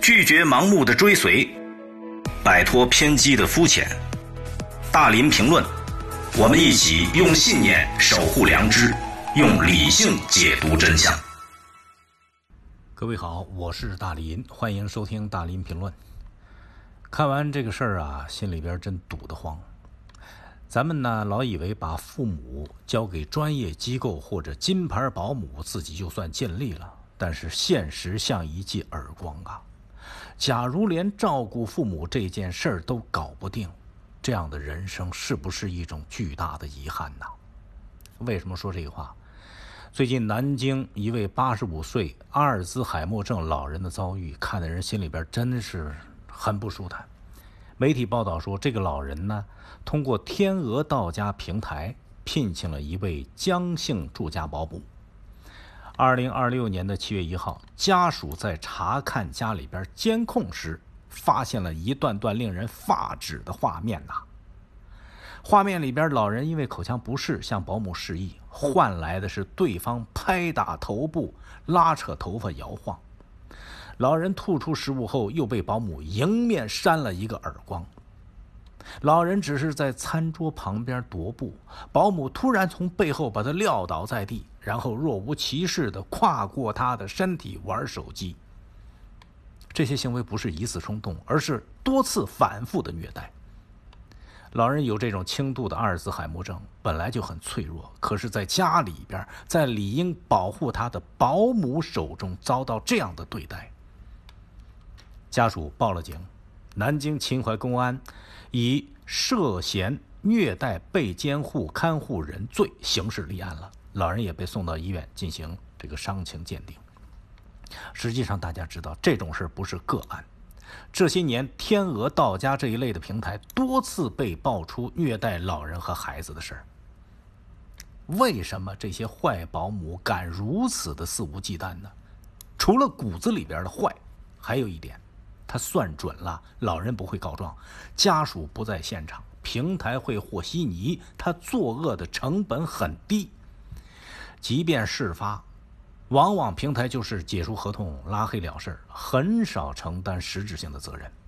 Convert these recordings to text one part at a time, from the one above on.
拒绝盲目的追随，摆脱偏激的肤浅。大林评论，我们一起用信念守护良知，用理性解读真相。 各位好，我是大林，欢迎收听大林评论。看完这个事儿啊，心里边真堵得慌。咱们呢老以为把父母交给专业机构或者金牌保姆，自己就算尽力了。但是现实像一记耳光啊！假如连照顾父母这件事儿都搞不定，这样的人生是不是一种巨大的遗憾呢？为什么说这个话？最近南京一位85岁阿尔兹海默症老人的遭遇，看得人心里边真是很不舒坦。媒体报道说，这个老人呢，通过天鹅到家平台聘请了一位江姓住家保姆。2026年的7月1号，家属在查看家里边监控时，发现了一段段令人发指的画面呐。画面里边，老人因为口腔不适向保姆示意，换来的是对方拍打头部、拉扯头发、摇晃。老人吐出食物后，又被保姆迎面扇了一个耳光。老人只是在餐桌旁边踱步，保姆突然从背后把他撂倒在地，然后若无其事地跨过他的身体玩手机。这些行为不是一次冲动，而是多次反复的虐待。老人有这种轻度的阿尔兹海默症，本来就很脆弱，可是在家里边，在理应保护他的保姆手中遭到这样的对待。家属报了警，南京秦淮公安以涉嫌虐待被监护看护人罪刑事立案了，老人也被送到医院进行这个伤情鉴定。实际上大家知道，这种事不是个案，这些年天鹅到家这一类的平台多次被爆出虐待老人和孩子的事儿。为什么这些坏保姆敢如此的肆无忌惮呢？除了骨子里边的坏，还有一点，他算准了老人不会告状，家属不在现场，平台会和稀泥，他作恶的成本很低。即便事发，往往平台就是解除合同、拉黑了事，很少承担实质性的责任。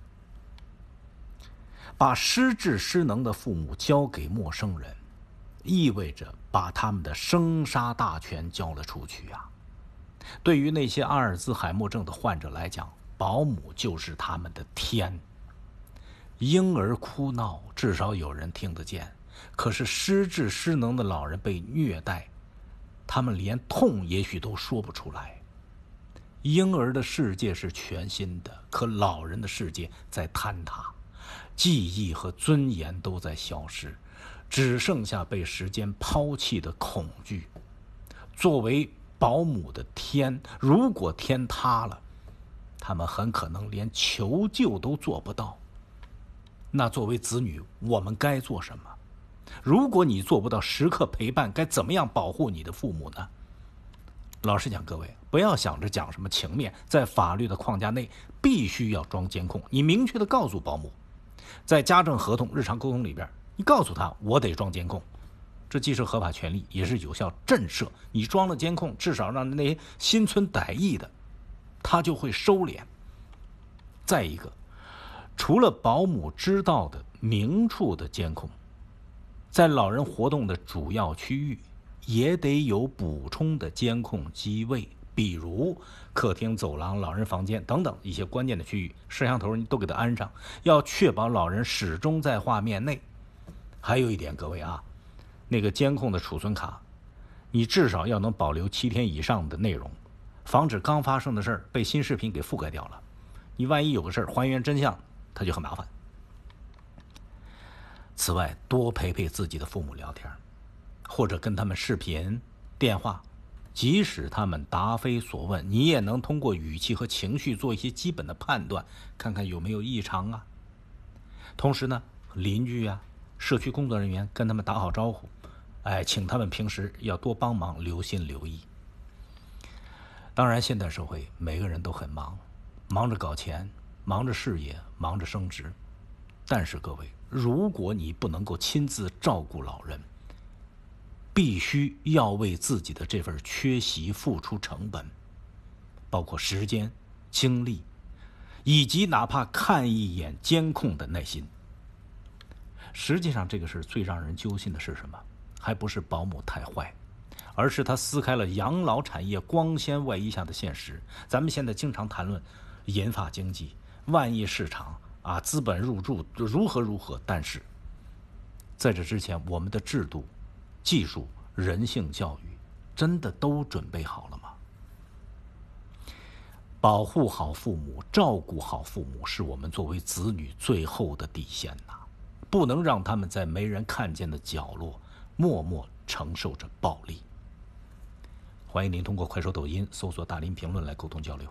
把失智失能的父母交给陌生人，意味着把他们的生杀大权交了出去啊！对于那些阿尔兹海默症的患者来讲，保姆就是他们的天。婴儿哭闹至少有人听得见，可是失智失能的老人被虐待，他们连痛也许都说不出来。婴儿的世界是全新的，可老人的世界在坍塌，记忆和尊严都在消失，只剩下被时间抛弃的恐惧。作为保姆的天，如果天塌了，他们很可能连求救都做不到。那作为子女，我们该做什么？如果你做不到时刻陪伴，该怎么样保护你的父母呢？老实讲，各位不要想着讲什么情面，在法律的框架内必须要装监控。你明确的告诉保姆，在家政合同日常沟通里边，你告诉他我得装监控，这既是合法权利，也是有效震慑。你装了监控，至少让那些心存歹意的他就会收敛。再一个，除了保姆知道的明处的监控，在老人活动的主要区域也得有补充的监控机位，比如客厅、走廊、老人房间等等一些关键的区域，摄像头你都给他安上，要确保老人始终在画面内。还有一点，各位啊，那个监控的储存卡，你至少要能保留7天以上的内容，防止刚发生的事儿被新视频给覆盖掉了。你万一有个事儿还原真相，它就很麻烦。此外，多陪陪自己的父母聊天，或者跟他们视频、电话，即使他们答非所问，你也能通过语气和情绪做一些基本的判断，看看有没有异常啊。同时呢，邻居啊、社区工作人员跟他们打好招呼，请他们平时要多帮忙，留心留意。当然，现代社会每个人都很忙，忙着搞钱，忙着事业，忙着升职。但是各位，如果你不能够亲自照顾老人，必须要为自己的这份缺席付出成本，包括时间、精力， 以及哪怕看一眼监控的耐心。实际上这个事最让人揪心的是什么？还不是保姆太坏，而是他撕开了养老产业光鲜外衣下的现实。咱们现在经常谈论银发经济、万亿市场啊，资本入驻如何，但是在这之前，我们的制度、技术、人性教育真的都准备好了吗？保护好父母，照顾好父母，是我们作为子女最后的底线呐，不能让他们在没人看见的角落默默承受着暴力。欢迎您通过快手、抖音搜索大林评论来沟通交流。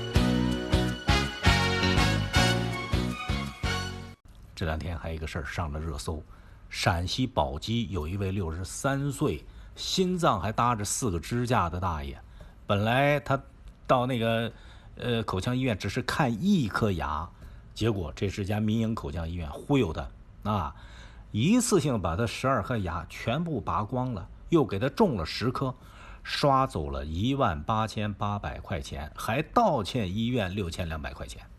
这两天还有一个事儿上了热搜，陕西宝鸡有一位63岁、心脏还搭着4个支架的大爷，本来他到那个口腔医院只是看1颗牙，结果这是家民营口腔医院忽悠他啊，一次性把他12颗牙全部拔光了，又给他种了10颗，刷走了18800块钱，还倒欠医院6200块钱。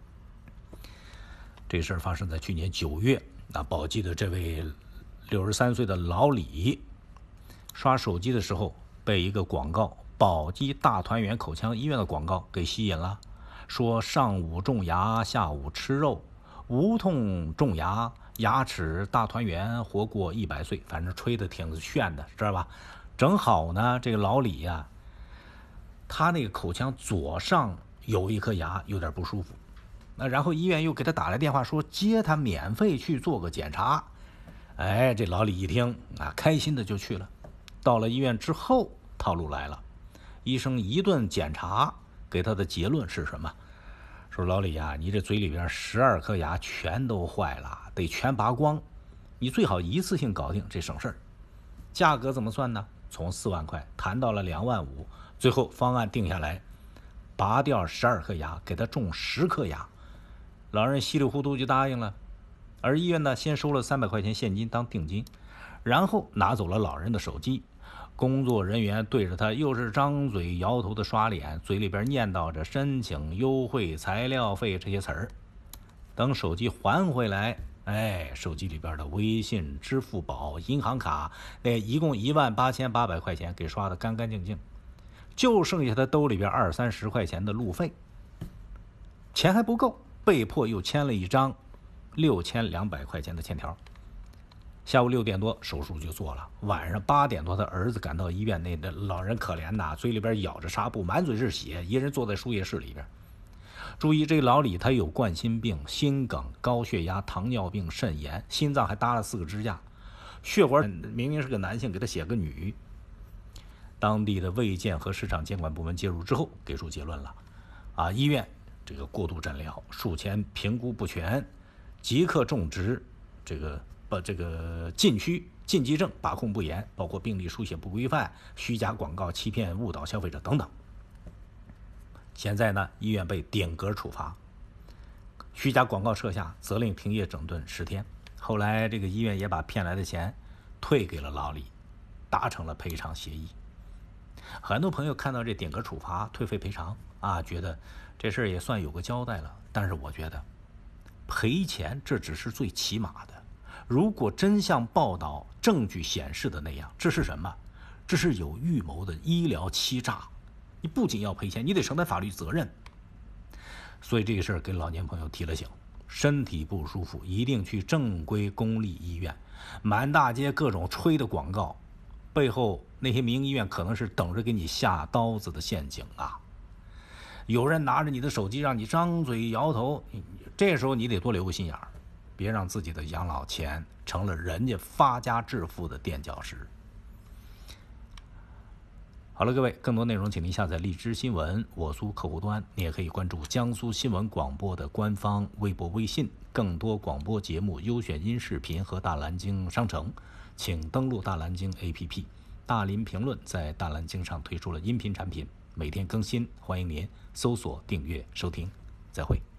这事儿发生在去年9月，宝鸡的这位63岁的老李刷手机的时候被一个广告，宝鸡大团圆口腔医院的广告给吸引了，说上午种牙，下午吃肉，无痛种牙，牙齿大团圆，活过100岁，反正吹得挺炫的，知道吧？正好呢，这个老李呀，他那个口腔左上有1颗牙有点不舒服，然后医院又给他打来电话说接他免费去做个检查。这老李一听开心的就去了。到了医院之后，套路来了，医生一顿检查，给他的结论是什么？说老李你这嘴里边12颗牙全都坏了，得全拔光，你最好一次性搞定，这省事儿。价格怎么算呢？从4万块谈到了2万5，最后方案定下来，拔掉12颗牙，给他种10颗牙。老人稀里糊涂就答应了，而医院呢，先收了300块钱现金当定金，然后拿走了老人的手机。工作人员对着他又是张嘴摇头的刷脸，嘴里边念叨着申请优惠、材料费这些词儿。等手机还回来，手机里边的微信、支付宝、银行卡，一共18800块钱给刷得干干净净，就剩下他兜里边20-30块钱的路费，钱还不够，被迫又签了一张6200块钱的欠条。下午6点多手术就做了，晚上8点多他儿子赶到医院，那老人可怜呐，嘴里边咬着纱布，满嘴是血，一人坐在输液室里边。注意，这个老李他有冠心病、心梗、高血压、糖尿病、肾炎，心脏还搭了4个支架，血管明明是个男性，给他写个女。当地的卫健和市场监管部门介入之后，给出结论了医院这个过度诊疗，术前评估不全，即刻种植这个禁区、禁忌症把控不严，包括病历书写不规范、虚假广告欺骗误导消费者等等。现在呢，医院被顶格处罚，虚假广告撤下，责令停业整顿10天。后来这个医院也把骗来的钱退给了老李，达成了赔偿协议。很多朋友看到这顶格处罚、退费赔偿觉得这事儿也算有个交代了。但是我觉得赔钱这只是最起码的，如果真像报道证据显示的那样，这是什么？这是有预谋的医疗欺诈。你不仅要赔钱，你得承担法律责任。所以这个事儿给老年朋友提了醒，身体不舒服一定去正规公立医院。满大街各种吹的广告，背后那些民营医院可能是等着给你下刀子的陷阱啊！有人拿着你的手机让你张嘴摇头，这时候你得多留个心眼儿，别让自己的养老钱成了人家发家致富的垫脚石。好了，各位，更多内容请您下载荔枝新闻我苏客户端，你也可以关注江苏新闻广播的官方微博、微信，更多广播节目、优选音视频和大蓝鲸商城，请登录大蓝鲸 APP。大林评论在大蓝鲸上推出了音频产品，每天更新，欢迎您搜索订阅收听。再会。